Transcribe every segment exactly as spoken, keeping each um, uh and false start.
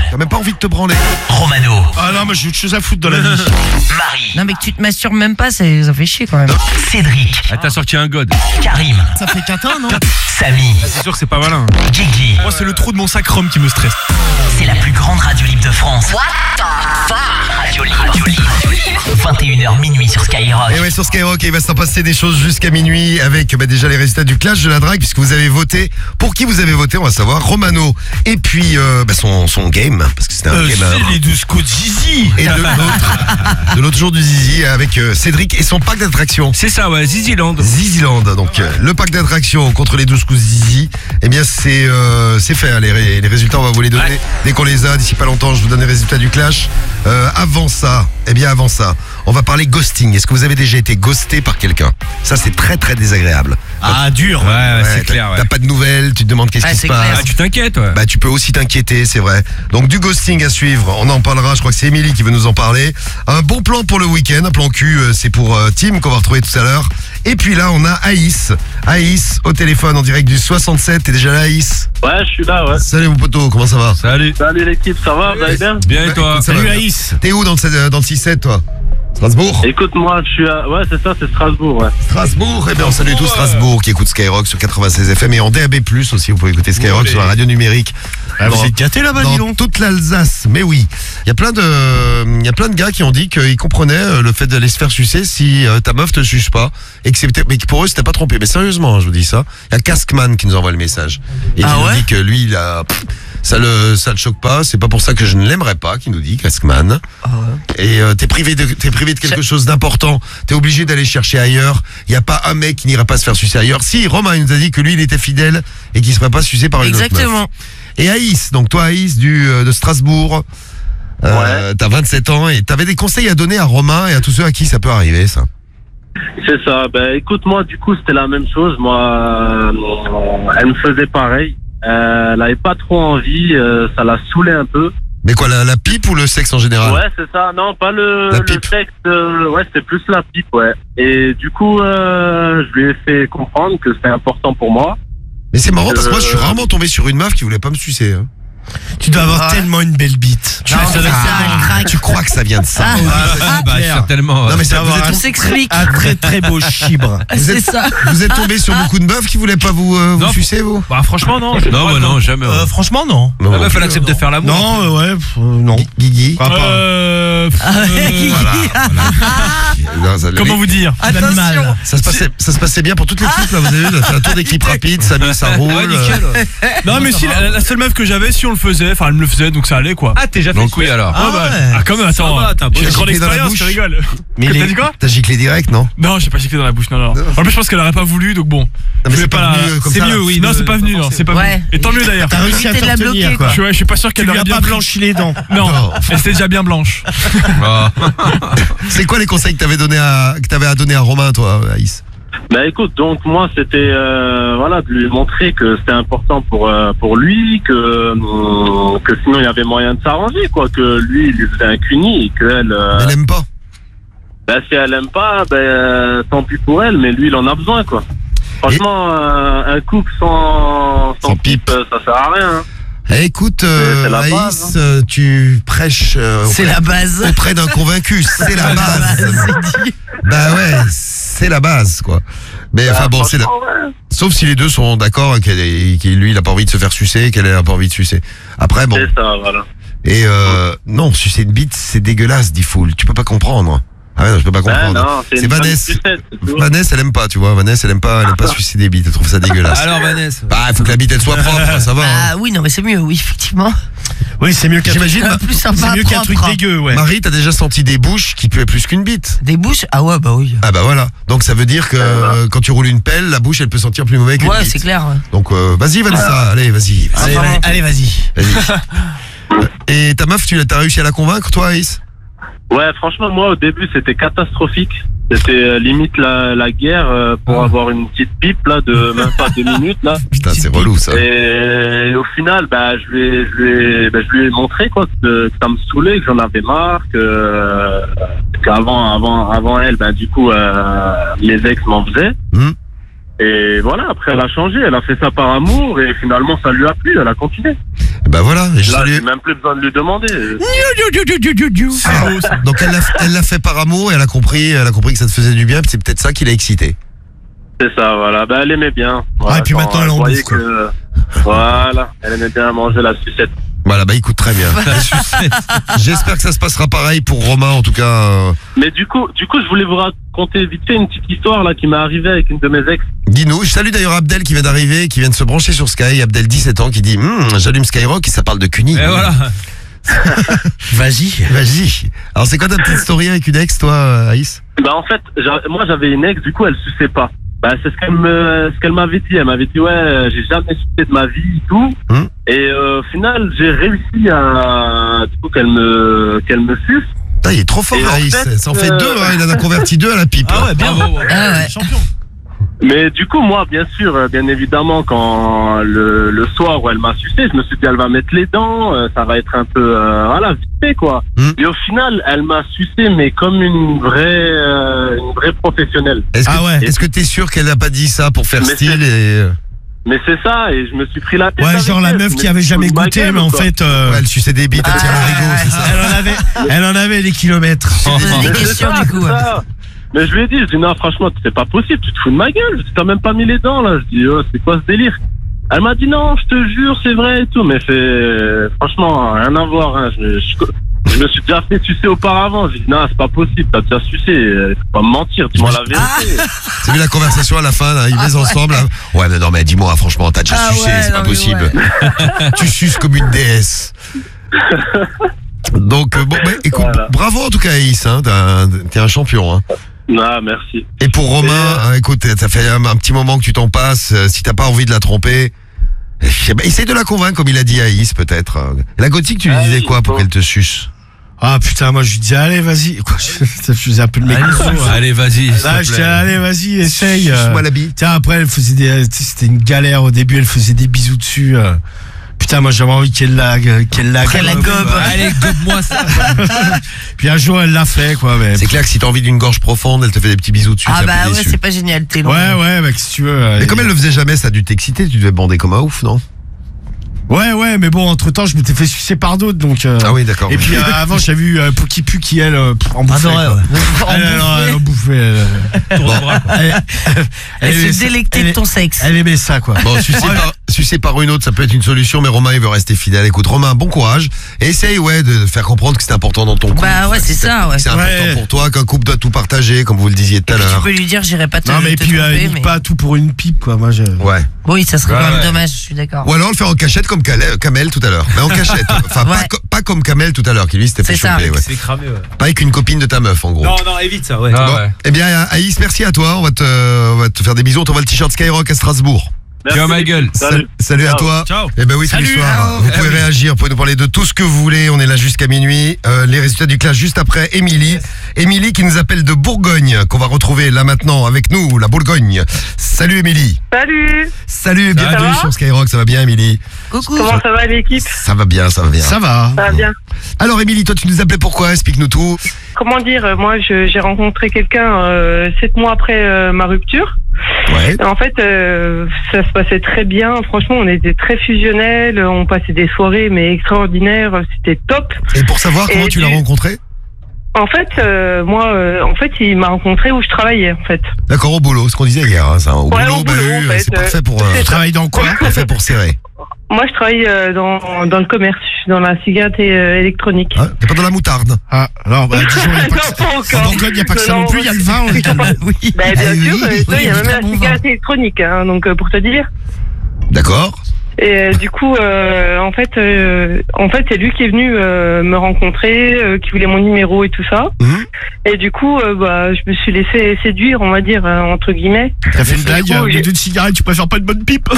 T'as même pas envie de te branler. Romano. Ah non, moi j'ai autre chose à foutre dans la vie. Marie. Non mais que tu te masturbes même pas, ça, ça fait chier quand même. Cédric. Ah, t'as sorti un god. Karim. Ça fait quintin, non? Samy. C'est sûr que c'est pas malin. Guigui. Moi, c'est le trou de mon sac Rome qui me stresse. C'est la plus grande radio libre de France. What the fuck? Radio libre. Radio libre. vingt et une heures minuit sur Skyrock. Et ouais, sur Skyrock, il va s'en passer des choses jusqu'à minuit avec bah, déjà les résultats du clash de la drague, puisque vous avez voté. Pour qui vous avez voté, on va savoir. Romano. Et puis euh, bah, son, son game, parce que c'était un Euh, game. c'est les douze coups de Zizi. Et de l'autre, de l'autre jour du Zizi avec euh, Cédric et son pack d'attractions. C'est ça, ouais, Ziziland. Ziziland, donc euh, le pack d'attractions contre les douze coups de Zizi. Eh bien c'est euh, c'est fait, hein, les, ré- les résultats on va vous les donner Ouais. dès qu'on les a. D'ici pas longtemps je vous donne les résultats du clash. Euh, avant ça, eh bien avant ça, on va parler ghosting. Est-ce que vous avez déjà été ghosté par quelqu'un? Ça c'est très très désagréable. Ah, dur. Ouais, ouais, Ouais, c'est t'as- clair, ouais. T'as pas de nouvelles, tu te demandes qu'est-ce Ouais, qui se c'est passe. clair. Ah, tu t'inquiètes, ouais. Bah tu peux aussi t'inquiéter, c'est vrai. Donc du ghosting à suivre, on en parlera, je crois que c'est Émilie qui veut nous en parler. Un bon plan pour le week-end, un plan cul, euh, c'est pour euh, Tim qu'on va retrouver tout à l'heure. Et puis là on a Aïs, Aïs au téléphone en direct du soixante-sept, t'es déjà là Aïs? Ouais, je suis là, ouais. Salut mon poteau, comment ça va? Salut. Salut l'équipe, ça va, vous allez bien? Bien et toi? Ça va. Salut Aïs. T'es où dans le, sept- dans le six sept toi? Strasbourg? Écoute, moi, je suis à... Ouais, c'est ça, c'est Strasbourg, ouais. Strasbourg, eh bien on salue tous Strasbourg qui écoute Skyrock sur quatre-vingt-seize F M et en D A B plus aussi, vous pouvez écouter Skyrock Ouais. sur la radio numérique. Ah, vous Dans- êtes gâtés là-bas, dis dans donc. toute l'Alsace, mais oui. Il y a plein de, il y a plein de gars qui ont dit qu'ils comprenaient euh, le fait d'aller se faire sucer si euh, ta meuf te suce pas et que c'était, mais que pour eux c'était pas trompé. Mais sérieusement, hein, je vous dis ça. Il y a Caskman qui nous envoie le message et Ah qui ouais nous dit que lui, il a, pff, ça le, ça le choque pas. C'est pas pour ça que je ne l'aimerais pas, qui nous dit Caskman. Et euh, t'es privé de, t'es privé de quelque chose d'important. T'es obligé d'aller chercher ailleurs. Il y a pas un mec qui n'ira pas se faire sucer ailleurs. Si Romain il nous a dit que lui, il était fidèle et qu'il se ferait pas sucer par une autre meuf. Exactement. Et Aïs, donc toi Aïs du, euh, de Strasbourg, euh, t'as vingt-sept ans et t'avais des conseils à donner à Romain et à tous ceux à qui ça peut arriver ça. C'est ça. Ben, écoute, moi, du coup, c'était la même chose. Moi, euh, elle me faisait pareil. Euh, elle avait pas trop envie. euh, ça la saoulait un peu. Mais quoi, la, la pipe ou le sexe en général? Ouais, c'est ça. Non, pas le, La le pipe. texte. euh, ouais, c'était plus la pipe, ouais. Et du coup, euh, je lui ai fait comprendre que c'était important pour moi. Mais c'est marrant parce que moi je suis Euh. rarement tombé sur une meuf qui voulait pas me sucer. Hein. Tu dois avoir Ouais. tellement une belle bite. Non, ça doit être ça, elle craque. Tu crois que ça vient de ça? Ah, Ah, Bah, clair. certainement. Non mais ça, vous, avoir êtes, on s'explique. Un très très beau chibre. C'est ça. vous êtes tombé sur beaucoup de meufs qui voulaient pas vous, euh, vous Non. sucer vous? Bah, franchement, non. Non, bah, non, jamais. Euh, franchement, non. Non, La meuf, elle non. accepte de faire l'amour. Non, euh, ouais, pff, euh, non. Guigui. Pourquoi pas. Euh, pff, euh, Non, ça- Comment vous dire? Attention. ça se passait, ça se passait bien pour toute l'équipe là. Vous avez vu, on a fait un tour d'équipe rapide, ça ça roule. Ouais, nickel. Non mais si la, la seule meuf que j'avais, si on le faisait, enfin elle me le faisait donc ça allait quoi. Ah, t'es déjà fait. Donc, oui, alors. Ah, bah, ouais. ah quand même attends, Ça va, t'as j'ai une bossé grande dans la expérience, bouche. tu rigoles. Mais Que les- T'as dit quoi? T'as giclé direct, non? Non, j'ai pas giclé dans la bouche, non non. En plus je pense qu'elle aurait pas voulu donc bon. Non, mais Je c'est vais pas pas. venu, euh, comme C'est ça, mieux, là. oui. Non, c'est pas venu, non, c'est pas Ouais. venu. Et tant mieux d'ailleurs. T'as réussi à Éviter de la te bloquer, retenir, quoi. quoi. Je suis, ouais, je suis pas sûr Tu qu'elle lui aurait as bien pas pris. blanchi les dents. Non, elle était déjà bien blanche. Ah. C'est quoi les conseils que t'avais donné à, que t'avais à donner à Romain, toi, Aïs? Ben écoute, donc moi c'était euh, voilà de lui montrer que c'était important pour euh, pour lui, que euh, que sinon il y avait moyen de s'arranger quoi, que lui il lui faisait un cuni et que elle euh, Elle aime pas. ben si elle aime pas, ben euh, tant pis pour elle, mais lui il en a besoin quoi. Franchement, euh, un couple sans sans, Sans pipe. pipe, euh, ça sert à rien. Hein. Eh, écoute, euh, C'est la Aïs, base, euh, tu prêches euh, C'est auprès, la base. auprès d'un convaincu. C'est la base. Bah ouais, c'est la base, quoi. Mais enfin bon, c'est la... Franchement, ouais. sauf si les deux sont d'accord et qu'elle est- qu'il lui il a pas envie de se faire sucer et qu'elle elle a pas envie de sucer. Après bon. C'est ça, voilà. Et euh, non, sucer une bite, c'est dégueulasse, dit Foul. Tu peux pas comprendre. Ah ouais, non, je peux pas Ben comprendre. non, c'est c'est une bonne Vanessa. sucette, c'est tout. Vanessa, elle aime pas, tu vois. Vanessa, elle aime pas, elle aime pas sucer des bites. Elle trouve ça dégueulasse. Alors, Vanessa. Bah, il faut que la bite elle soit propre, ça va. hein. Ah oui, non mais c'est mieux, oui, effectivement. Oui, c'est mieux qu'un J'imagine. Euh, Ma- plus sympa, c'est mieux qu'un propre. truc dégueu, ouais. Marie, t'as déjà senti des bouches qui puaient plus qu'une bite. Des bouches? Ah ouais, bah oui. Ah bah voilà. Donc ça veut dire que euh, quand tu roules une pelle, la bouche elle peut sentir plus mauvais qu'une Ouais, bite. c'est clair. ouais. Donc euh, vas-y Vanessa, allez vas-y. vas-y, Allez, Enfin, allez, vas-y. vas-y. Et ta meuf, tu l'as- t'as réussi à la convaincre, toi, Aïs? Ouais, franchement, moi, au début, c'était catastrophique. C'était euh, limite la, la guerre euh, pour Ah. avoir une petite pipe, là, de même pas deux minutes, là. Putain, c'est relou ça. Et au final, bah, je lui ai, je lui ai, bah, je lui ai montré, quoi, que, que ça me saoulait, que j'en avais marre, que, euh, qu'avant, avant, avant elle, bah, du coup, euh, les ex m'en faisaient. Hmm. Et voilà, après, elle a changé, elle a fait ça par amour, et finalement, ça lui a plu, elle a continué. Bah voilà, et je Là, salue. j'ai même plus besoin de lui demander. Ah, donc elle l'a, elle l'a fait par amour et elle a compris, elle a compris que ça te faisait du bien. Puis c'est peut-être ça qui l'a excité. C'est ça, voilà. Ben, elle aimait bien. Voilà, Ah, et puis quand maintenant, elle en voyait bouffe, quoi. que- Voilà, elle aimait bien manger la sucette. Voilà, bah écoute très bien. J'espère que ça se passera pareil pour Romain en tout cas. euh, Mais du coup, du coup, je voulais vous raconter vite fait une petite histoire là qui m'est arrivée avec une de mes ex. Dis-nous, je salue d'ailleurs Abdel qui vient d'arriver, qui vient de se brancher sur Sky. Abdel, dix-sept ans, qui dit Hum, j'allume Skyrock et ça parle de Cuny. Et voilà. Vas-y. Vas-y. Alors c'est quoi ta petite story avec une ex, toi, euh, Aïs? Bah en fait, j'a- moi j'avais une ex, du coup elle suçait pas. Bah c'est ce qu'elle me, ce qu'elle m'avait dit. Elle m'avait dit ouais, euh, j'ai jamais sucé de ma vie et tout. Hum. Et euh, au final, j'ai réussi à, du coup qu'elle me, qu'elle me suce. Putain, il est trop fort, Et en Aïs. fait, Ça en fait euh, deux, hein. Il en a converti deux à la pipe. Ah ouais, bien. Bravo. Ah ouais. Champion. Mais du coup, moi, bien sûr, euh, bien évidemment, quand le, le soir où elle m'a sucé, je me suis dit, elle va mettre les dents, euh, ça va être un peu, euh, voilà, vite fait, quoi. Mm. Et au final, elle m'a sucé, mais comme une vraie, euh, une vraie professionnelle. Est-ce que Ah ouais. est-ce que t'es sûr qu'elle n'a pas dit ça pour faire Mais style c'est- et... Mais c'est ça, et je me suis pris la tête. Ouais, avec genre la elle, meuf je me qui avait suis jamais foutu de ma goûté, gueule, mais en quoi. fait, euh, Ouais, elle suçait des bites, elle tire Ah, un rigot, c'est ça. elle en avait, elle en avait des kilomètres. Poser des Mais c'est questions ça, du coup. c'est ouais. ça. Mais je lui ai dit, je dis non, franchement, c'est pas possible, tu te fous de ma gueule, je dis, t'as même pas mis les dents là. Je dis, oh, c'est quoi ce délire? Elle m'a dit non, je te jure, c'est vrai et tout, mais c'est franchement rien à voir. Hein. Je, je, je me suis déjà fait sucer auparavant. J'ai dit non, c'est pas possible, t'as déjà sucé, euh, faut pas me mentir, dis-moi la vérité. T'as vu la conversation à la fin, là, ils baisent ensemble. Là. Ouais, mais non, mais dis-moi, franchement, t'as déjà Ah sucé, ouais, c'est pas non, mais possible. ouais. Tu suces comme une déesse. Donc, euh, bon, bah, écoute, Voilà. bravo en tout cas, Aïs, hein, t'es un, t'es un champion. Hein. Non, merci. Et pour Romain, Et, euh, écoute, ça fait un, un petit moment que tu t'en passes. euh, si t'as pas envie de la tromper, eh ben, essaye de la convaincre, comme il a dit à Aïs, peut-être. La gothique, tu lui Ah disais oui, quoi pour bon. qu'elle te suce? Ah putain, moi je lui disais allez vas-y. Quoi, je, je faisais un peu le mec. Allez, vas-y. s'il te Là, je plaît. disais allez vas-y, essaye. euh. Suce-moi la bite. Tiens, après elle faisait des, tu sais, c'était une galère au début, elle faisait des bisous dessus. euh. Putain, moi j'avais envie qu'elle la, qu'elle la, Qu'elle la gobe. Allez, gobe-moi ça. Puis un jour elle l'a fait quoi. Mais C'est clair que si t'as envie d'une gorge profonde, elle te fait des petits bisous dessus. Ah t'es un bah peu ouais, déçu. c'est pas génial, t'es long. ouais ouais, mec si tu veux. euh, Mais comme elle le faisait jamais, ça a dû t'exciter, tu devais bander comme un ouf, non? Ouais ouais, mais bon entre temps je m'étais fait sucer par d'autres donc. euh, Ah oui, d'accord. Et puis euh, avant j'avais eu euh, Poki Pu qui elle euh, en bouffait. Adorait, quoi. ouais. Elle, elle, elle, en bouffait. Elle, Tour de bras, quoi. elle, Elle aimait se ça- délectait de elle- ton sexe. Elle aimait ça quoi. Bon, sucer par, sucer par une autre, ça peut être une solution, mais Romain, il veut rester fidèle. Écoute, Romain, bon courage. Et essaye, ouais, de faire comprendre que c'est important dans ton couple. Bah ouais, c'est ça, ouais. C'est important Ouais. pour toi qu'un couple doit tout partager, comme vous le disiez tout Et à puis tu l'heure. peux lui dire, j'irai pas te, Non mais te puis euh, tromper, nique mais... pas tout pour une pipe quoi. Moi je. Ouais. Oui, ça serait Ouais, quand même ouais. dommage, je suis d'accord. Ou alors le faire en cachette comme Kale- Kamel tout à l'heure. Mais en cachette. Enfin, pas, Ouais. co- pas comme Kamel tout à l'heure, qui lui s'était fait C'est ça. choper. Ouais. C'est cramé, ouais. Pas avec une copine de ta meuf, en gros. Non, non, évite ça, ouais. Ah, Bon, ouais. eh bien, Aïs, merci à toi. On va te, on va te faire des bisous. On t'envoie le t-shirt Skyrock à Strasbourg. Ciao, ma gueule. Salut, salut à Ciao. toi. Ciao. Eh ben oui, tous les Salut. soirs. Vous pouvez réagir, vous pouvez nous parler de tout ce que vous voulez. On est là jusqu'à minuit. Euh, les résultats du clash juste après. Émilie. Émilie qui nous appelle de Bourgogne, qu'on va retrouver là maintenant avec nous, la Bourgogne. Salut Émilie. Salut, Salut et bienvenue Ça va sur Skyrock. Ça va bien Émilie? Coucou. comment ça va l'équipe? Ça va bien, ça va bien. Ça va. Ça va bien. Alors Émilie, toi tu nous appelais pourquoi? Explique-nous tout. Comment dire, euh, moi je- j'ai rencontré quelqu'un euh, sept mois après euh, ma rupture. Ouais. Et en fait, euh, ça se passait très bien. Franchement, on était très fusionnels. On passait des soirées mais extraordinaires. C'était top. Et pour savoir comment Et tu l'as tu- rencontré? En fait, euh, moi, euh, en fait, il m'a rencontré où je travaillais. En fait. D'accord, au boulot, ce qu'on disait hier. Hein, ça. Au Ouais, boulot, au bah boulot, oui, en fait, c'est euh, parfait pour, euh, Tu travailles dans quoi? parfait pour serrer. Moi, je travaille euh, dans dans le commerce, je suis dans la cigarette euh, électronique. Hein, T'es pas dans la moutarde? Ah, alors, bah, Dijon, il n'y a pas que Non, ça. pas encore. En Bourgogne, il n'y a pas que ça Non, non plus, il y a le vin. on est calme. Oui. Bah, bien Ah oui, sûr, euh, oui, ça, il y a oui, même la bon vin. cigarette électronique, hein, donc euh, pour te dire. D'accord. Et euh, du coup, euh, en fait, euh, en fait, c'est lui qui est venu euh, me rencontrer, euh, qui voulait mon numéro et tout ça. Mhm. Et du coup, euh, bah, je me suis laissé séduire, on va dire euh, entre guillemets. T'as fait une blague, coup, au lieu j'ai- d'une cigarette, tu préfères pas une bonne pipe?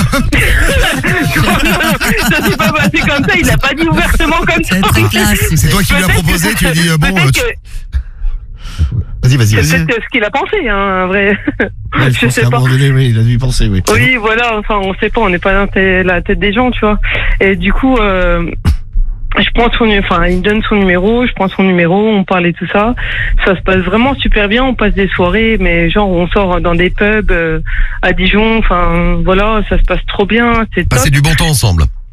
Ça s'est pas passé comme ça. Il a pas dit ouvertement comme ça. C'est très classe. C'est toi qui lui as Peut-être proposé, que- tu lui as dit euh, bon, euh, Peut-être tu- que vas-y, vas-y, c'est vas-y. peut-être ce qu'il a pensé, hein, en vrai. Ouais, je Je pense sais qu'à un pas. moment donné, oui, il a dû y penser, oui. Oui, voilà, enfin, on sait pas, on n'est pas dans t- la tête des gens, tu vois. Et du coup, euh, je prends son, nu- enfin, il me donne son numéro, je prends son numéro, on parle et tout ça. Ça se passe vraiment super bien, on passe des soirées, mais genre, on sort dans des pubs euh, à Dijon, enfin, voilà, ça se passe trop bien, c'est top. Passer du bon temps ensemble.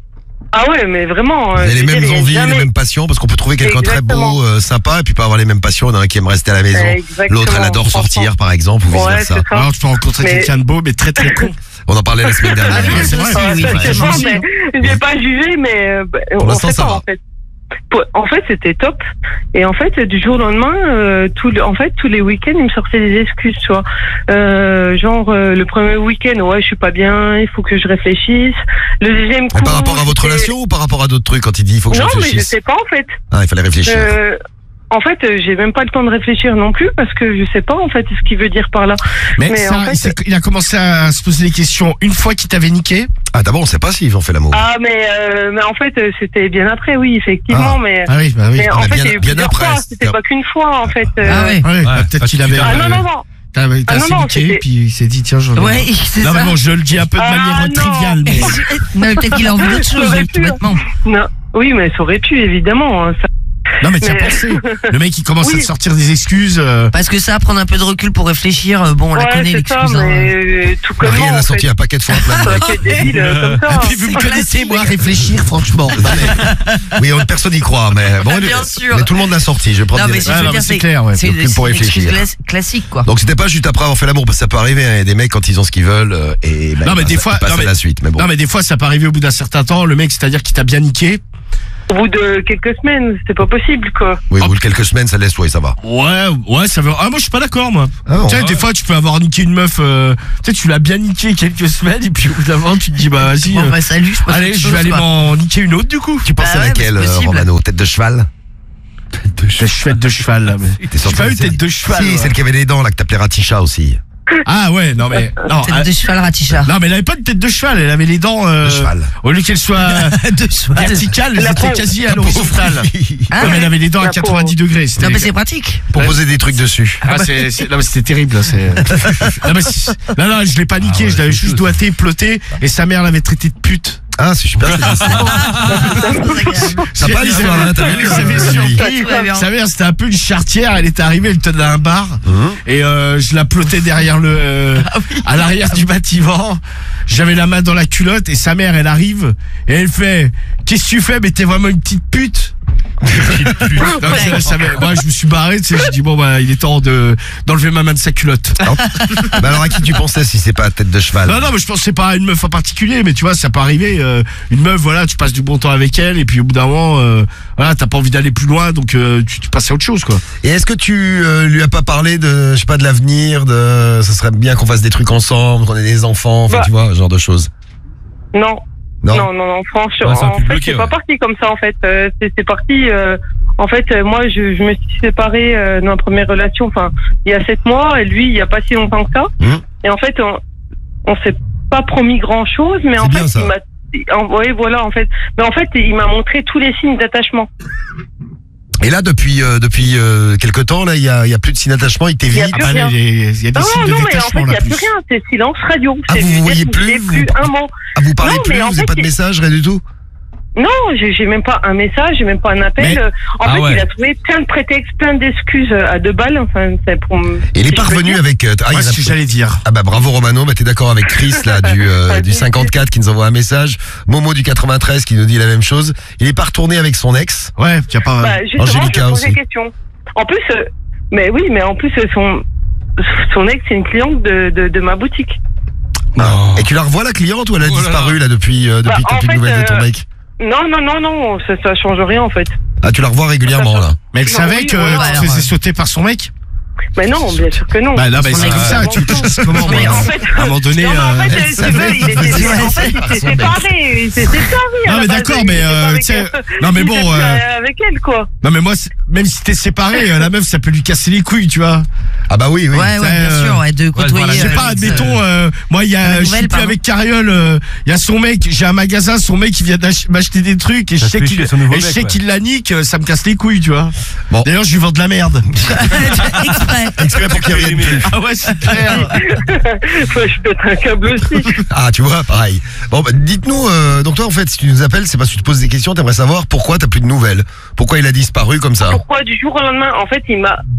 Ah ouais, mais vraiment. Vous euh, avez je les veux mêmes dire, il y a envies, jamais- les mêmes passions, parce qu'on peut trouver quelqu'un de très Exactement. beau, euh, sympa, et puis pas avoir les mêmes passions. Il y en a un qui aime rester à la maison, Exactement, l'autre elle adore sortir, franchement. par exemple, ou vice Ouais, versa. c'est ça. Alors tu peux rencontrer Mais- quelqu'un de beau, mais très très con. On en parlait la semaine dernière. Ah oui, c'est ça vrai. aussi, oui, Ouais, ça, effectivement. je sais pas, mais j'ai pas jugé, mais euh, bah, on l'instant, sait ça pas va. en fait. Pour- En fait, c'était top. Et en fait, du jour au lendemain, euh, tout le- en fait, tous les week-ends, il me sortait des excuses, tu vois. Euh, genre, euh, le premier week-end, ouais, je suis pas bien, il faut que je réfléchisse. Le deuxième coup. Et par rapport à votre c'était- relation ou par rapport à d'autres trucs quand il dit il faut que je Non, mais je réfléchisse? sais pas, en fait. Ah, il fallait réfléchir. Euh, en fait, euh, j'ai même pas le temps de réfléchir non plus parce que je sais pas, en fait, ce qu'il veut dire par là. Mais, Mais ça, en fait- il, s'est- il a commencé à se poser des questions une fois qu'il t'avait niqué. Ah, d'abord, on sait pas s'ils ont fait l'amour. Ah, mais, euh, mais en fait, euh, c'était bien après, oui, effectivement, Ah. mais. Ah oui, bah oui. Mais en mais fait, bien- il y a eu bien plusieurs après, fois, c'était- c'était pas qu'une fois, en fait. euh. Ah ouais. Ah oui, bah, Ouais, peut-être parce qu'il que avait. tu Ah t'as- non, non, non. T'as t'as Ah non, assez non, niqué, c'était- puis il s'est dit tiens, j'en ai. Ouais, c'est Non, ça. mais bon, je le dis un peu de Ah, manière non. triviale, mais. Non, mais peut-être qu'il a envie d'autre chose, J'aurais tout pu. bêtement. Non. Oui, mais ça aurait pu, évidemment. hein, ça- Non, mais tiens, Mais- pensez. Le mec, il commence Oui. à te sortir des excuses. euh, Parce que ça, prendre un peu de recul pour réfléchir, euh, bon, on la Ouais, connaît, c'est ça, l'excuse. hein. mais euh, tout comme Rien moi, n'a en sorti fait. un paquet de fois plein de Ça mecs. aurait été débile, euh, comme ça. Et puis vous me c'est connaissez, classique. moi, réfléchir, franchement. Oui, on- personne n'y croit, mais bon, Ah, bien mais- sûr. mais tout le monde l'a sorti. Je vais prendre Non, des- mais si Ouais, je veux non, dire, mais c'est c'est clair, ouais, c'est faut plus pour c'est une excuse réfléchir. clas- classique, quoi. Donc c'était pas juste après avoir fait l'amour, parce que ça peut arriver, hein, il y a des mecs quand ils ont ce qu'ils veulent, euh, et ben, Non, mais ils des passent- fois- ils passent non, mais- à la suite. Mais bon. Non, mais des fois, ça peut arriver au bout d'un certain temps. Le mec, c'est-à-dire qu'il t'a bien niqué. Au bout de quelques semaines, c'était pas possible, quoi. Oui, au bout de quelques semaines, ça laisse, oui, ça va. Ouais, ouais, ça veut. Ah, moi, je suis pas d'accord, moi. Ah bon. Tu sais, des fois, tu peux avoir niqué une meuf. euh, Tu sais, tu l'as bien niqué quelques semaines, et puis au bout d'un moment, tu te dis, bah, vas-y. Bon, euh, bah, salut, je passe allez, autre je chose, vais aller quoi. m'en niquer une autre, du coup. Tu penses Bah à ouais, laquelle, mais c'est euh, possible. Romano? Tête de cheval? Je suis tête de cheval, là. Mais... T'es J'ai sorti pas de- eu tête de cheval. Si, ouais. celle qui avait les dents, là, que t'appelais Ratisha aussi. Ah, ouais, non, mais. Non, Tête ah, de cheval, Raticha. non, mais elle avait pas de tête de cheval, elle avait les dents. euh, De cheval. Au lieu qu'elles soient De cheval. verticales, elles La étaient pauvre. quasi à l'horizontale. Ah, Non, mais elle avait les dents à La quatre-vingt-dix degrés. c'était- non, mais c'est pratique. Pour poser des trucs dessus. Ah, c'est, c'est- non, mais c'était terrible, là, c'est... non, mais c'est- non, non, je l'ai pas niqué, Ah ouais, je l'avais c'est juste chaud, doigté, ploté, et sa mère l'avait traité de pute. Ah, c'est super. Sympa l'histoire, hein, t'as vu? Ça m'avait euh, surpris. Tout va bien. Sa mère, c'était un peu une charretière, elle était arrivée, elle tenait un bar, Hum. et euh, je la plotais derrière le... euh, à l'arrière du bâtiment, j'avais la main dans la culotte, et sa mère, elle arrive, et elle fait « Qu'est-ce que tu fais? Mais t'es vraiment une petite pute !» Donc, ça- ça m'a- moi, je me suis barré, tu sais, je dis bon bah il est temps de d'enlever ma main de sa culotte. Bah alors à qui tu pensais si c'est pas tête de cheval? Non non mais je pense que c'est pas une meuf en particulier, mais tu vois ça peut arriver. euh, une meuf voilà, tu passes du bon temps avec elle et puis au bout d'un moment euh, voilà t'as pas envie d'aller plus loin donc euh, tu, tu passes à autre chose quoi. Et est-ce que tu euh, lui as pas parlé de, je sais pas, de l'avenir, de, ça serait bien qu'on fasse des trucs ensemble, qu'on ait des enfants, enfin Bah. tu vois, ce genre de choses. Non. Non. Non, non, non, franchement, Ouais, ça a en pu fait, bloquer, c'est pas ouais. parti comme ça, en fait. Euh, c'est c'est parti, euh, en fait, euh, moi, je, je me suis séparée euh, dans ma première relation, enfin, il y a sept mois, et lui, il y a pas si longtemps que ça. Mmh. Et en fait, on, on s'est pas promis grand chose, mais C'est en bien, fait, ça. il m'a, en- ouais, voilà, en fait. Mais en fait, il m'a montré tous les signes d'attachement. Et là depuis euh, depuis euh, quelque temps là, il y a il y a plus de signes d'attachement, il Il y a t'évite. plus Ah, bah, rien. là, il y a- il y a des Non, signes de non, mais en fait, détachement il n'y là a plus plus. rien, c'est silence radio. Ah, C'est- vous je veux vous dire, voyez je plus, n'ai vous- plus un mot. Ah, vous parlez Non, plus, mais en vous avez fait, pas de il- message, rien du tout. Non, j'ai j'ai même pas un message, j'ai même pas un appel. Mais- Euh, En Ah fait, ouais. il a trouvé plein de prétextes, plein d'excuses euh, à deux balles. Enfin, c'est pour. me- Et il est si je peux parvenu dire. avec. euh, ah, Moi il y en a- ce que j'allais dire. Ah bah bravo Romano, bah t'es d'accord avec Chris là du euh, Ouais, du cinquante-quatre qui nous envoie un message, Momo du quatre-vingt-treize qui nous dit la même chose. Il est pas retourné avec son ex. Ouais, tu as pas. Bah, justement, Angélica je me posais aussi. question. En plus, euh, mais oui, mais en plus, euh, son, son ex, c'est une cliente de, de, de ma boutique. Non. Et tu la revois la cliente ou elle a Oh là disparu là. là depuis euh, depuis Bah, que t'as en plus de fait, nouvelles de ton euh, mec? Non, non, non, non, ça, ça change rien en fait. Ah tu la revois régulièrement là. Mais elle Non, savait oui, que voilà. tu te faisais sauter par son mec. Mais non, bien sûr que non. Bah non, bah, Son c'est ex, comme ça. euh, Tu tu- comment mais moi, en fait, à un moment donné. non, mais en euh, fait, elle si tu savait veux, il qu'il était, faisait en fait, ça il par s'est son mec. séparé, il s'est séparé. à Non, la mais base, d'accord, il mais, était pas euh, avec, tu sais, euh, non, mais il bon, était plus, euh, euh, avec elle, quoi. Non mais moi, c'est- même si t'es séparé, euh, la meuf ça peut lui casser les couilles, tu vois. Ah bah oui oui. Ouais, ouais, bien euh, sûr, ouais, de côtoyer. voilà, Je sais euh, pas, l'ex, admettons, euh, euh, moi il y la a, je nouvelle, suis plus pardon. avec Cariole, euh, il y a son mec, j'ai un magasin, son mec il vient d'ach- m'acheter des trucs et je Ça sais fait qu'il chier, son nouveau et je mec, sais ouais. qu'il la nique, euh, ça me casse les couilles, tu vois. Bon. D'ailleurs je lui vends de la merde. Exprès. exprès. Exprès pour qu'il revienne plus. Ah ouais, c'est clair. Ouais, je pète un câble aussi. Ah, tu vois, pareil. Bon, bah, dites-nous, euh, donc toi, en fait, si tu nous appelles, c'est parce que tu te poses des questions, t'aimerais savoir pourquoi t'as plus de nouvelles. Pourquoi il a disparu comme ça. Pourquoi du jour au lendemain, en fait, il m'a.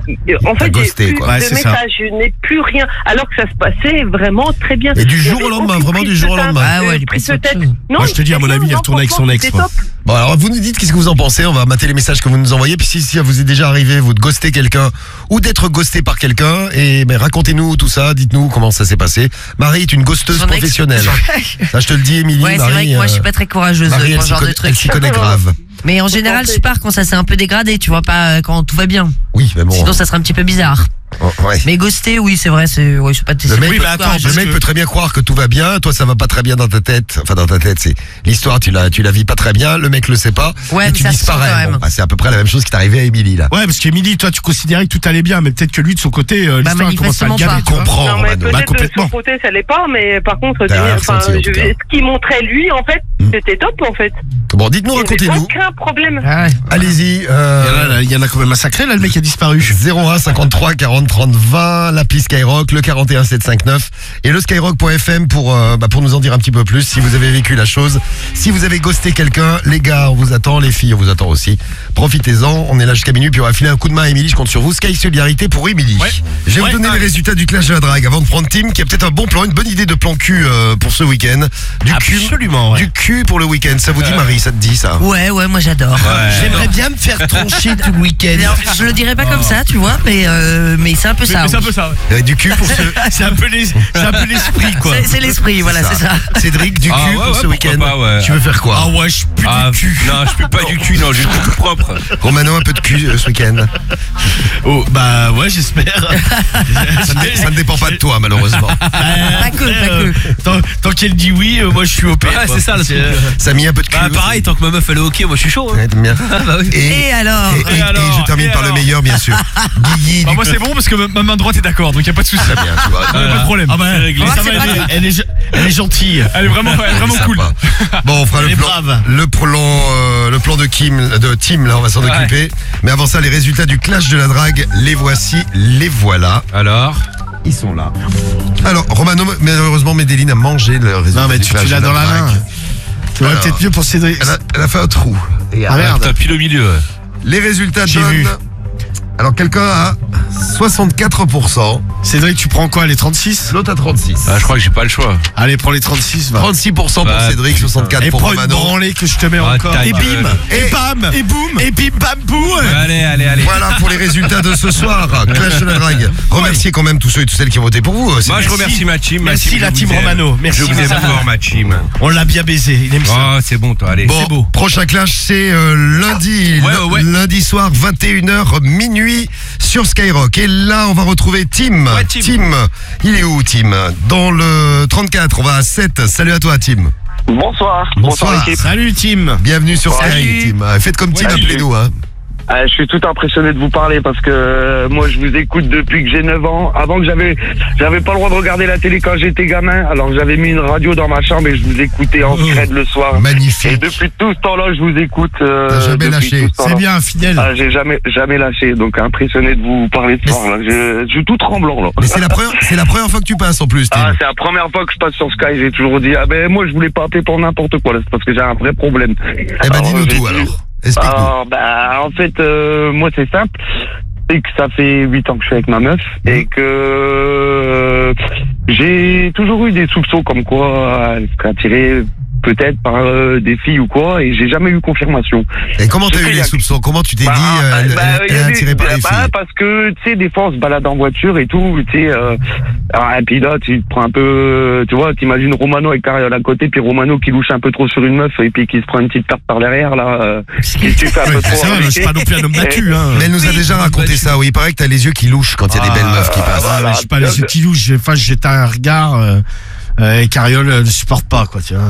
En T'as fait, j'ai ghosté, plus quoi. Ouais, de c'est ça. messages, je n'ai plus rien. Alors que ça se passait vraiment très bien. Et du Il y jour avait au lendemain, aucune vraiment du prise jour au de tête, lendemain. Ah ouais, il est prise passé de autre tête. chose. Non, Moi, je te dis, à mon c'est avis, il rien, retourne avec son franchement, ex, c'était moi. top. Bon, alors vous nous dites qu'est-ce que vous en pensez, on va mater les messages que vous nous envoyez, puis si ça vous est déjà arrivé, vous de ghoster quelqu'un ou d'être ghosté par quelqu'un, et ben, racontez-nous tout ça, dites-nous comment ça s'est passé. Marie est une ghosteuse Son ex. professionnelle. Ça, je te le dis, Émilie, Ouais, c'est Marie. vrai que moi, je suis euh, pas très courageuse Marie, pour elle ce s'y genre de connaît, elle s'y trucs. connaît grave. Mais en général, je pars quand ça s'est un peu dégradé, tu vois, pas euh, quand tout va bien. Oui, mais bon. Sinon, ça serait un petit peu bizarre. Oh, ouais. Mais ghoster, oui, c'est vrai, c'est, ouais, je sais pas, Le mec, Oui, peut, mais attends, le parce mec que- peut très bien croire que tout va bien, toi ça va pas très bien dans ta tête, enfin dans ta tête, c'est l'histoire, tu la, tu la vis pas très bien, le mec le sait pas, Ouais, et mais tu ça se sent disparais. quand même. Bon, bah, c'est à peu près la même chose qui t'est arrivé à Émilie là. Ouais, parce qu'Emilie, toi, tu considérais que tout allait bien, mais peut-être que lui, de son côté, euh, Bah, l'histoire elle commence à le manifestement gaver, pas. tu vois. Comprends, Non, mais Romano. peut-être Bah, de complètement. son côté, ça l'est pas, mais par contre, T'as rien enfin, ressenti, en tout je- cas. ce qu'il montrait lui, en fait, Hmm. c'était top, en fait. Bon, dites-nous, Il y avait racontez-nous. aucun problème. Ah ouais. Allez-y. Il y, en Euh, a, là, il y en a quand même un sacré, là, le mec qui a disparu. zéro un cinquante-trois quarante trente vingt, l'appli Skyrock, le quarante et un sept cent cinquante-neuf et le skyrock point f m pour, euh, bah, pour nous en dire un petit peu plus si vous avez vécu la chose. Si vous avez ghosté quelqu'un, les gars, on vous attend, les filles, on vous attend aussi. Profitez-en, on est là jusqu'à minuit, puis on va filer un coup de main à Émilie, je compte sur vous. Sky Solidarité pour Émilie. Ouais. Je vais Ouais, vous donner ouais. les résultats du clash de la drague avant de prendre Tim, qui a peut-être un bon plan, une bonne idée de plan cul euh, pour ce week-end. Du cul, Absolument, ouais. du cul pour le week-end. Ça vous dit, Marie, ça te dit ça? Ouais, ouais, moi j'adore. J'aimerais bien me faire troncher tout le week-end. Alors, je le dirais pas comme ça, tu vois, mais, euh, mais c'est un peu Mais, ça. mais c'est un oui. peu ça. ouais. Euh, Du cul pour ce. C'est un peu les- c'est un peu l'esprit, quoi. C'est, c'est l'esprit, voilà, c'est ça. Cédric, du cul Ah ouais, pour ouais, ce pourquoi week-end. pas, ouais. Tu veux faire quoi? Ah ouais, je pue Ah, du cul. non, je pue pas du cul, non, j'ai le cul tout propre. Romano, un peu de cul euh, ce week-end. Oh, bah ouais, j'espère. Ça ne, ça ne dépend pas de toi, malheureusement. Pas que, pas Euh, que. tant tant qu'elle dit oui, euh, moi je suis au P. Ouais, quoi. c'est ça, le C'est, truc. euh, Samy, un peu de cul. Bah, pareil, tant que ma meuf elle est ok, moi je suis chaud. Hein. Ouais, t'aimes bien. bah oui. Et, Et alors et- et- Et alors, et je termine et par le alors meilleur, bien sûr. Guigui, Bah, du moi, c'est bon parce que ma- ma main droite est d'accord, donc y a pas de souci. Très bien, tu vois. Y a pas de problème. Ah bah, C'est réglé. mais ça c'est va, elle, pratique. est- elle est, elle est gentille. Elle est vraiment, elle est vraiment Sympa. cool. Bon, on fera Elle le est plan, brave. le plan, euh, le plan de Kim, de Tim, là, on va s'en Ouais. occuper. Mais avant ça, les résultats du clash de la drague, les voici, les voilà. Alors Ils sont là. Alors, Romano, malheureusement, Médéline a mangé le résultat Non, mais du tu, clash tu l'as de la dans la drague. main. Tu vois, Alors. peut-être mieux pour Cédric. Elle a, elle a fait un trou. Ah merde. T'as pile au milieu. ouais. Les résultats J'ai donnent... vu. Alors, quelqu'un a soixante-quatre pour cent, Cédric, tu prends quoi, les trente-six? l'autre a trente-six. Ah, je crois que j'ai pas le choix. Allez, prends les trente-six, va. trente-six pour cent pour Bah, Cédric, putain. soixante-quatre Et pour prends une Romano. branlée que je te mets Ah, encore. ta Et gueule. bim, et, Et- bam, et boum, et bim, bam, boum. Allez, allez, allez. Voilà pour les résultats de ce soir. Clash de la drague. Remerciez quand même tous ceux et toutes celles qui ont voté pour vous. C'est- Moi je remercie ma team. ma Merci team, la je team vous aime. Romano. Merci. Je vous aime fort ma team. On l'a bien baisé, il aime ça. Oh, c'est bon toi, allez. Bon, c'est beau. prochain clash, c'est euh, lundi, Ouais, l- ouais, ouais. lundi soir, vingt et une heures minuit sur Skyrock. Et là, on va retrouver Tim. Ouais, Tim. il est où, Tim? Dans le trente-quatre, on va à sept. Salut à toi, Tim. Bonsoir. Bonsoir. l'équipe. Salut, Tim. Bienvenue sur Sky, Salut. Tim. Euh, Faites comme Tim, Ouais, appelez-nous. Hein. Euh, je suis tout impressionné de vous parler parce que euh, moi je vous écoute depuis que j'ai neuf ans. Avant que j'avais j'avais pas le droit de regarder la télé quand j'étais gamin. Alors j'avais mis une radio dans ma chambre et je vous écoutais en Oh. scred le soir. Et Magnifique. depuis tout ce temps-là, je vous écoute. Euh, T'as jamais depuis lâché. tout ce temps-là. C'est bien, fidèle. Ah, j'ai jamais jamais lâché. Donc impressionné de vous parler ce Mais soir. Là. Je, je suis tout tremblant là. Mais c'est la, première, c'est la première fois que tu passes en plus, Tim. Ah, c'est la première fois que je passe sur Sky. J'ai toujours dit ah ben moi je voulais pas appeler pour n'importe quoi là, c'est parce que j'ai un vrai problème. eh ben, Alors, dis-nous j'ai tout dit- alors. Explique-nous. Alors, bah, en fait, euh, moi, c'est simple. C'est que ça fait huit ans que je suis avec ma meuf et que euh, j'ai toujours eu des soupçons comme quoi elle serait attirée peut-être par euh, des filles ou quoi et j'ai jamais eu confirmation. Et comment t'as je eu sais, les y a- soupçons? Comment tu t'es Bah, dit euh, elle, bah, elle- y a elle est des- attirée par les bah, filles? parce que, tu sais, des fois, on se balade en voiture et tout, tu sais, euh, alors, et puis là, tu te prends un peu, tu vois, t'imagines Romano avec Cariole à côté, puis Romano qui louche un peu trop sur une meuf et puis qui se prend une petite tarte par derrière, là, euh, qui tu fais un peu Ouais, trop. ça va, je suis pas non plus un homme battu, hein. Mais elle nous a déjà raconté ça, oui. Il paraît que t'as les yeux qui louchent quand il y a des Ah, belles meufs qui passent. Ah, mais je suis pas les yeux qui louchent, j'ai- enfin, j'étais un regard, euh, euh, et Cariole euh, ne supporte pas, quoi, tu vois.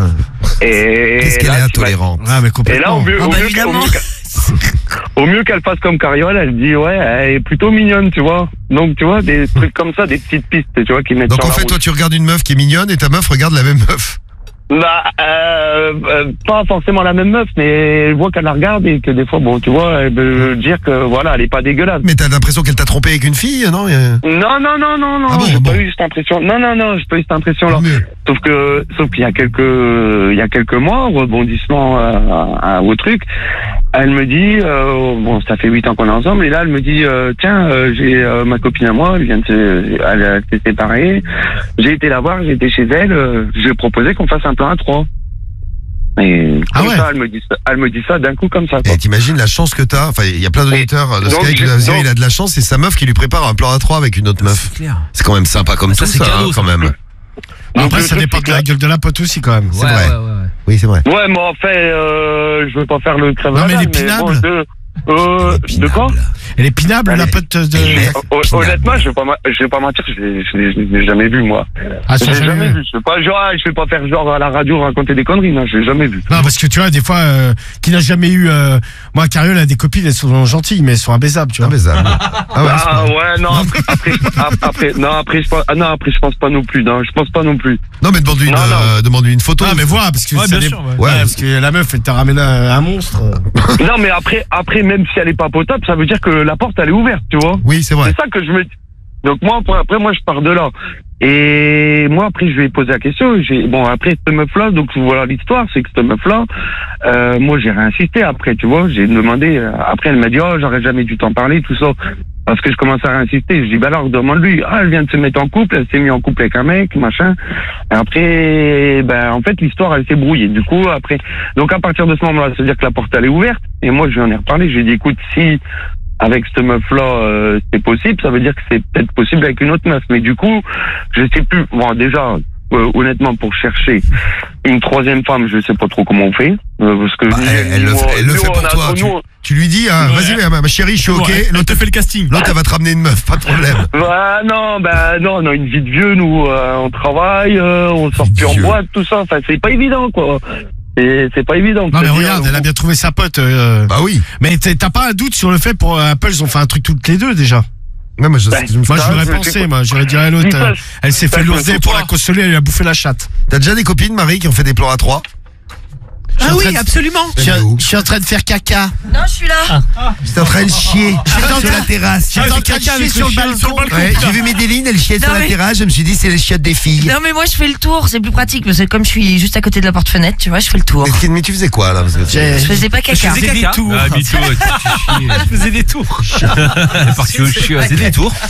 Et Qu'est-ce qu'elle là, est tu vas- intolérante. Ah, mais Et complètement. là, au mieux, Ah au bah mieux qu'elle- au évidemment. mieux qu'elle- au mieux qu'elle fasse comme Cariole, elle dit, ouais, elle est plutôt mignonne, tu vois. Donc, tu vois, des trucs comme ça, des petites pistes, tu vois, qui mettent Donc sur en la fait, route. toi, tu regardes une meuf qui est mignonne et ta meuf regarde la même meuf. Bah, euh, euh, pas forcément la même meuf, mais je vois qu'elle la regarde et que des fois, bon, tu vois, elle veut dire que voilà, elle est pas dégueulasse. Mais t'as l'impression qu'elle t'a trompé avec une fille, non? Euh, Non, non, non, non, non, Ah bon, j'ai bon. pas eu cette impression. Non, non, non, j'ai pas eu cette impression-là. mieux. Sauf que, sauf qu'il y a quelques, il y a quelques mois, rebondissement euh, à- au truc, elle me dit, euh, bon, ça fait huit ans qu'on est ensemble, et là, elle me dit, euh, tiens, euh, j'ai euh, ma copine à moi, elle vient de se, elle, elle s'est séparée, j'ai été la voir, j'ai été chez elle, euh, je lui ai proposé qu'on fasse un plan à trois. Et Ah comme ouais. ça, elle me dit ça, elle me dit ça d'un coup comme ça. Quoi. Et t'imagines la chance que t'as. Enfin, il y a plein d'auditeurs de donc, Sky qui j'ai- doivent dire donc- il a de la chance, c'est sa meuf qui lui prépare un plan à trois avec une autre meuf. C'est clair. C'est quand même sympa comme Ça, tout c'est ça, cadeau, hein, ça. quand même. Après, Donc, le ça truc, dépend c'est de la que- gueule de la pote aussi, quand même. C'est Ouais, vrai. ouais, ouais, ouais. Oui, c'est vrai. Ouais, mais en fait, euh, je veux pas faire le crève Non, mais elle est bon, pinable. je- euh, de quoi Elle est pinable, Elle la est- pote de. Mais- Hon- Honnêtement, je vais pas, ma- je vais pas mentir, je l'ai- je l'ai je l'ai jamais vu moi. Ah, Je ça, l'ai jamais jamais vu. vu. Je vais pas genre, ah, je vais pas faire genre à la radio raconter des conneries, non, je l'ai jamais vu. Non, parce que tu vois, des fois, euh, qui n'a jamais eu. Euh, moi, Cariole a des copines, elles sont gentilles, mais elles sont imbaisables, tu Ah, vois. mais ça. Ah ouais, c'est Ah pas- ouais, non, après, après, ap- après, non, après, je pense, ah non, après, je pense pas non plus, non, je pense pas non plus. Non, mais demande-lui une, Non, non. euh, demande-lui une photo. Non, mais voilà, parce que Ouais, ça bien dé- sûr, ouais. ouais, parce que la meuf, elle t'a ramené un, un monstre. Non, mais après, après, même si elle est pas potable, ça veut dire que la porte, elle est ouverte, tu vois. Oui, c'est vrai. C'est ça que je me dis. Donc moi, après, après, moi, je pars de là. Et moi, après, je vais poser la question. J'ai, bon, après, cette meuf-là, donc voilà l'histoire, c'est que cette meuf-là, euh, moi, j'ai réinsisté après, tu vois. J'ai demandé, euh, après, elle m'a dit, oh, j'aurais jamais dû t'en parler, tout ça. Parce que je commence à réinsister. Je dis, bah alors, demande-lui. Ah, elle vient de se mettre en couple, elle s'est mise en couple avec un mec, machin. Et après, ben, en fait, l'histoire, elle s'est brouillée. Du coup, après, donc à partir de ce moment-là, ça veut dire que la porte, elle est ouverte. Et moi, je lui en ai reparlé. Je lui ai dit, écoute, si avec cette meuf-là, euh, c'est possible, ça veut dire que c'est peut-être possible avec une autre meuf. Mais du coup, je sais plus. Bon, déjà, euh, honnêtement, pour chercher une troisième femme, je sais pas trop comment on fait. Euh, parce que Bah, nous, elle, elle le nous, fait, elle le nous, fait on pour a- toi. Tu, nous, tu lui dis, hein, Ouais. vas-y, ma, ma chérie, je suis ok. Ouais, elle L'autre, te fait le casting. l'autre, elle va te ramener une meuf, pas de problème. Bah, non, bah non, on a une vie de vieux, nous, euh, on travaille, euh, on sort plus en Vieux. boîte, tout ça. Enfin, c'est pas évident, quoi. C'est c'est pas évident. Non, mais C'est-à-dire, regarde, elle a bien trouvé sa pote. euh, Bah oui. Mais t'es- t'as pas un doute sur le fait pour euh, Apple, ils ont fait un truc toutes les deux déjà. Ouais, moi, je, Bah, je me suis- Moi, Ça, j'aurais c'est- pensé, c'est- moi, j'aurais dit à l'autre, Ça, euh, elle s'est ça, fait c'est lourder pour pour toi. la consoler, elle lui a bouffé la chatte. T'as déjà des copines, Marie, qui ont fait des plans à trois? Je suis Ah en oui, train de- absolument. Je suis, Elle est où je suis en train de faire caca. Non, je suis là. J'étais en train de chier sur la terrasse. J'étais en train de chier sur le balcon. Ouais, j'ai vu Médéline, elle chiait sur Non, la mais- terrasse, je me suis dit, c'est les chiottes des filles. Non, mais moi, je fais le tour. C'est plus pratique parce que comme je suis juste à côté de la porte-fenêtre, tu vois, je fais le tour. Mais, mais tu faisais quoi, là? Parce que J'ai- Je faisais pas caca. faisais des tours. Ah, mytho, tu fais chier. Elle faisait des tours. Elle est partie au chien. C'est des tours.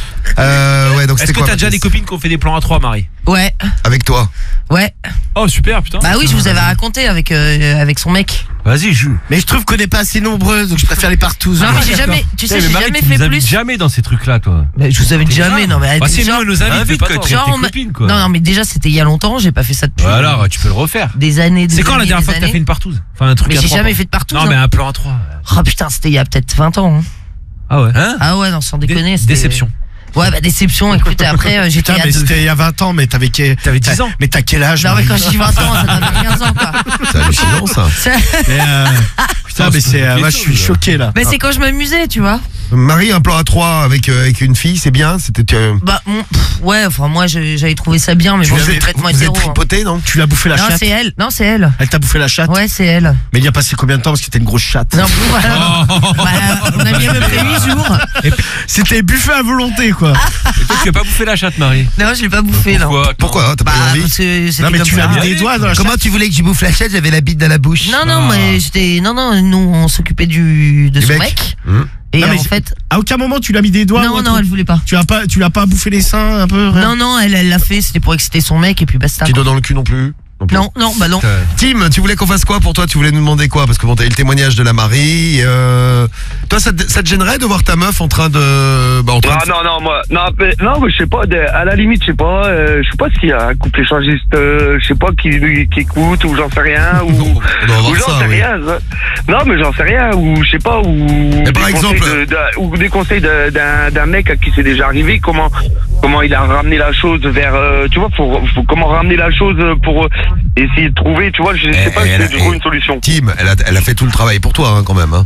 Euh, ouais, donc Est-ce c'était que quoi? t'as déjà des copines qui ont fait des plans à trois, Marie? Ouais, Avec toi? ouais. Oh, super, putain. Bah oui, je vous avais raconté avec euh, avec son mec. Vas-y, joue. Mais je trouve qu'on n'est pas assez nombreuses, donc je préfère les partout. Non, mais j'ai jamais, tu sais, Eh, mais j'ai Marie, jamais tu fait nous invites plus. jamais dans ces trucs-là, toi. Mais je vous avais jamais, non mais Bah, c'est genre- nous, elle nous invite, Invite, pas quoi, toi. genre, Tes on m'a- copines, quoi. non non mais déjà c'était il y a longtemps, j'ai pas fait ça depuis Bah alors, tu peux le refaire. des années. Des C'est quand la années, dernière des fois que t'as années. fait une partouze? Enfin, un truc Mais à j'ai trois, jamais quoi. fait de partout. Non, mais un plan à trois. Oh putain, c'était il y a peut-être vingt ans. Hein. Ah ouais. Hein? Ah ouais, non, sans Dé- déconner. c'était- Déception. Ouais, bah déception. Écoute, après euh, j'étais Putain, à mais deux. c'était il y a vingt ans, mais t'avais quel... T'avais dix ans. Mais t'as quel âge? Non mais Marie quand je dis vingt ans, ça doit faire quinze ans quoi. C'est hallucinant, ça. Ça- Mais, euh, Putain, mais c'est, euh, moi je suis choqué là. Mais c'est quand je m'amusais, tu vois. Marie, un plan à trois avec, euh, avec une fille, c'est bien? C'était, euh, Bah mon- pff, ouais, enfin moi je- j'avais trouvé ça bien, mais tu bon, l'avais- le traitement vous êtes hétéro. hein. tripoté, non? Tu l'as bouffé la Non, chatte? c'est elle. Non, c'est elle. Elle t'a bouffé la chatte? Ouais, c'est elle. Mais il y a passé combien de temps parce que t'es une grosse chatte? Non, voilà. Bah, on a mis à peu près huit jours. C'était buffet à volonté quoi. Et toi, tu as pas bouffé la chatte, Marie? Non, je l'ai pas bouffé, non. Pourquoi? Pourquoi? T'as Bah, pas eu envie? parce que c'était Non mais comme tu ça. as mis des doigts dans la chatte. Comment tu voulais que je bouffe la chatte? J'avais la bite dans la bouche. Non, non, mais j'étais. Non, non, nous, on s'occupait du de Du son mec. mec. Hum. Et Non, mais en c'est- fait. À aucun moment tu l'as mis des doigts? ou Non, un non, truc elle voulait pas. Tu as pas, tu l'as pas bouffé les seins un peu? rien Non, non, elle elle l'a fait, c'était pour exciter son mec et puis basta. Petit doigt dans le cul non plus? plus. Non, non, bah non. Tim, tu voulais qu'on fasse quoi pour toi? Tu voulais nous demander quoi? Parce que bon, t'as eu le témoignage de la Marie. Euh... Toi, ça te, ça te gênerait de voir ta meuf en train de. Bah, en train Ah de... non, non, moi, non, mais, non, mais je sais pas, de- à la limite, je sais pas, euh, je sais pas s'il y a un couple échangiste, euh, je sais pas, qui, qui écoute, ou j'en sais rien, ou, On doit avoir ou j'en ça, sais oui. rien, ça. Non, mais j'en sais rien, ou je sais pas, ou. Mais par des exemple- conseils de- de- ou des conseils de- d'un, d'un mec à qui c'est déjà arrivé, comment, comment il a ramené la chose vers, euh, tu vois, faut, faut, comment ramener la chose pour euh, essayer de trouver, tu vois, je sais Eh, pas eh, si elle a- je trouve eh, une solution. Tim, elle a, elle a fait tout le travail pour toi, hein, quand même. Hein.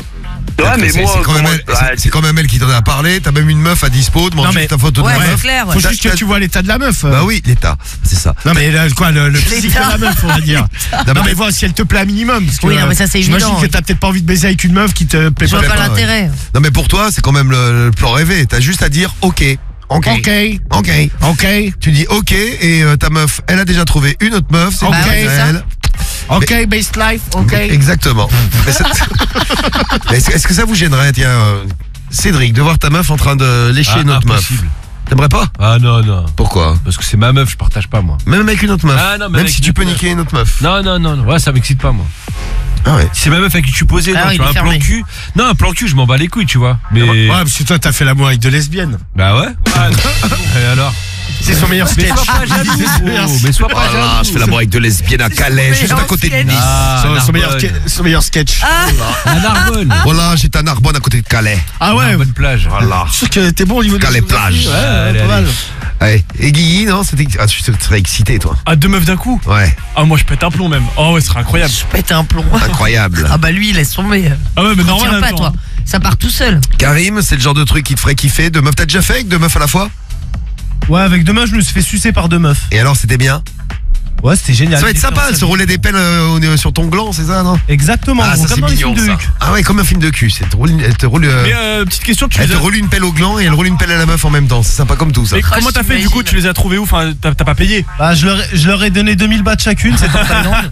Ouais, mais C'est- moi, c'est quand même comment- elle- ouais, c'est- c'est quand même elle qui t'en a parlé. T'as même une meuf à dispo. Demande Non, mais- juste ta photo Ouais, de la c'est meuf. clair. ouais. Faut T'as- juste que t'as- tu vois l'état de la meuf. Bah oui, l'état, c'est ça. Non mais là, quoi, le, le physique de L'état. la meuf, on va dire. Non, Non mais- mais vois si elle te plaît un minimum. Parce que, Oui, non, mais ça, c'est j'imagine évident. que t'as peut-être pas envie de baiser avec une meuf qui te plaît Je pas. vois pas pas, ouais. l'intérêt. Non mais pour toi, c'est quand même le, le plan rêvé. T'as juste à dire OK. OK. Ok, OK. ok, Tu dis OK et euh, ta meuf, elle a déjà trouvé une autre meuf. C'est Ok. pas Bah ouais, c'est ça. elle. ok, best life, ok. Exactement. Mais c'est- Mais est-ce, est-ce que ça vous gênerait, tiens, euh, Cédric, de voir ta meuf en train de lécher Ah, une autre impossible. meuf? T'aimerais pas? Ah non, non. Pourquoi? Parce que c'est ma meuf, je partage pas, moi. Même avec une autre meuf. Ah, non, mais même avec si une tu peux autre niquer une autre meuf. Non, non, non, non. Ouais, ça m'excite pas, moi. Ah ouais. Si c'est ma meuf avec qui tu posais, Ah non, oui, tu vois, il est un plan fermé. cul. Non, un plan cul, je m'en bats les couilles, tu vois. Mais. Ouais, parce que toi t'as fait l'amour avec deux lesbiennes. Bah ouais. Ah, non. Et alors? C'est son meilleur Mais sketch. sois pas jaloux, gros. Mais sois pas Voilà, jaloux. je fais l'amour avec deux lesbiennes à Calais, juste à côté de sketch. Nice. Ah, Son, son meilleur, Narbonne. ske- son meilleur sketch. À Narbonne. Voilà, j'étais à Narbonne à côté de Calais. Ah ouais, Bonne plage. Voilà. je suis sûr que t'es bon au niveau de Calais plage. Ouais, ouais, Allez, pas allez. mal. Ouais. Et Guigui, non, c'était. Ah, tu serais excité, toi. Ah, deux meufs d'un coup? Ouais, Ah, moi je pète un plomb même. Oh ouais, ce serait incroyable. Je pète un plomb. incroyable. Ah bah lui, laisse tomber. Ah ouais, mais normal. Tiens en pas, même toi. temps. Ça part tout seul. Karim, c'est le genre de truc qui te ferait kiffer. Deux meufs, t'as déjà fait avec deux meufs à la fois? Ouais, avec deux meufs, je me suis fait sucer par deux meufs. Et alors, c'était bien? Ouais, c'était génial. Ça va être sympa, elle se roulait des pelles euh, au- sur ton gland, c'est ça, non? Exactement, Ah, gros, ça comme c'est dans les mignon, films de ça. Huck. Ah ouais, comme un film de cul. Elle te roule, elle te roule, euh, Mais euh, petite question, tu elle les te as... roule une pelle au gland et elle roule une pelle à la meuf en même temps. C'est sympa comme tout, ça. Mais comment t'as fait du coup? Tu les as trouvés où? Enfin, t'as t'as pas payé? Bah, je leur, ai- je leur ai donné deux mille bahts chacune, c'était en Thaïlande.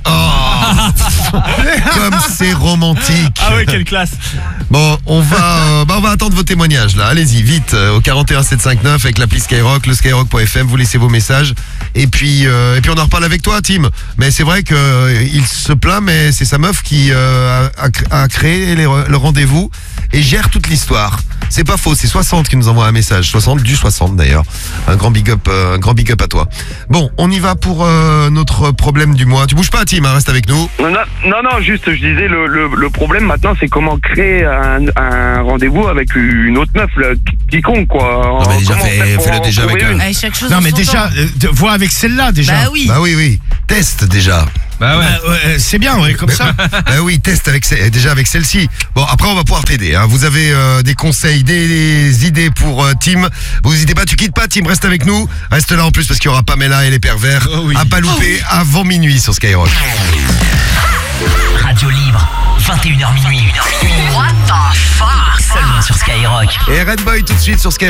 Oh, comme c'est romantique. Ah ouais, quelle classe. Bon, on va, euh, bah on va attendre vos témoignages là. Allez-y, vite, euh, au quarante et un sept cent cinquante-neuf avec l'appli Skyrock, le skyrock point f m. Vous laissez vos messages et puis euh, et puis on en reparle avec toi, Tim. Mais c'est vrai que euh, il se plaint, mais c'est sa meuf qui euh, a, a cré- a créé les re- le rendez-vous et gère toute l'histoire. C'est pas faux, c'est soixante qui nous envoie un message, soixante du soixante d'ailleurs. Un grand big up, euh, un grand big up à toi. Bon, on y va pour euh, notre problème du mois. Tu bouges pas, Tim, hein, reste avec nous. Non, non, non, non, juste, je disais, le, le, le problème maintenant, c'est comment créer un, un rendez-vous avec une autre meuf, là, quiconque, quoi. Non, mais déjà, Comment fais- faire pour fais-le en déjà trouver avec une? un- Allez, chaque chose Non en mais son déjà, temps. euh, de- vois avec celle-là déjà. Bah oui. Bah oui, oui. Teste déjà. Bah ouais. Bah, ouais, c'est bien, ouais, comme ça. Ben oui, teste avec ce- déjà avec celle-ci. Bon, après on va pouvoir t'aider. Hein. Vous avez euh, des conseils, des, des idées pour euh, Tim. Vous n'hésitez pas, tu quittes pas, Tim. Reste avec nous. Reste là en plus parce qu'il y aura Pamela et les pervers Oh oui. à pas louper avant minuit sur Skyrock. Radio libre, vingt et une heures minuit. What the fuck? Seulement sur Skyrock. Et Red Boy tout de suite sur Skyrock.